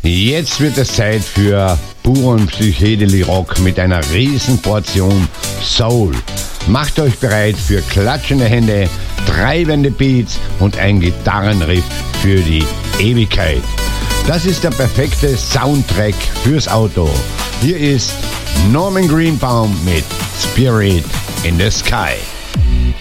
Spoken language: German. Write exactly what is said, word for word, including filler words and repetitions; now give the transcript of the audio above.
Jetzt wird es Zeit für puren Psychedelic-Rock mit einer riesen Portion Soul. Macht euch bereit für klatschende Hände, treibende Beats und ein Gitarrenriff für die Ewigkeit. Das ist der perfekte Soundtrack fürs Auto. Hier ist Norman Greenbaum mit Spirit in the Sky.